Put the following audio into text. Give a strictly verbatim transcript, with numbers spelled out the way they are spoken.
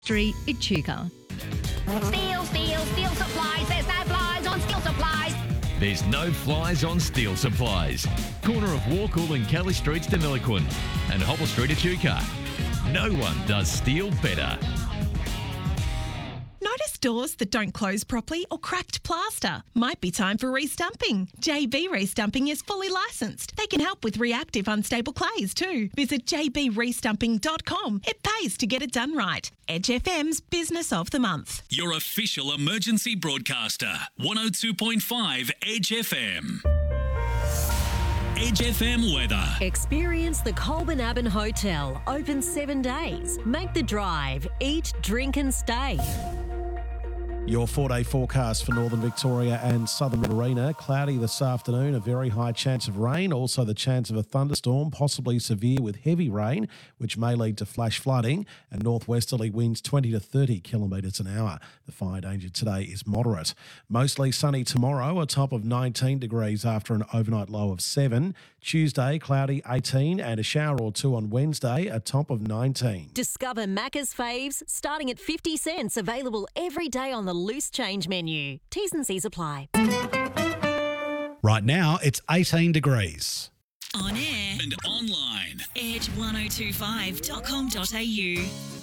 Street, Echuca. Steel, steel, steel supplies. There's no flies on steel supplies. There's no flies on Steel Supplies. Corner of Warkle and Kelly Streets, Demiliquin, and Hobble Street, Echuca. No one does steel better. Notice doors that don't close properly or cracked plaster? Might be time for restumping. J B Restumping is fully licensed. They can help with reactive unstable clays too. Visit j b restumping dot com. It pays to get it done right. Edge F M's Business of the Month. Your official emergency broadcaster. one oh two point five Edge F M. Edge F M weather. Experience the Colburn Abbon Hotel. Open seven days. Make the drive. Eat, drink and stay. Your four-day forecast for Northern Victoria and Southern Riverina. Cloudy this afternoon, a very high chance of rain. Also the chance of a thunderstorm, possibly severe with heavy rain, which may lead to flash flooding, and northwesterly winds twenty to thirty kilometres an hour. The fire danger today is moderate. Mostly sunny tomorrow, a top of nineteen degrees after an overnight low of seven. Tuesday, cloudy eighteen, and a shower or two on Wednesday, a top of nineteen. Discover Macca's faves starting at fifty cents, available every day on the loose change menu. T's and C's apply. Right now, it's eighteen degrees. On air And online. edge ten twenty-five dot com dot a u.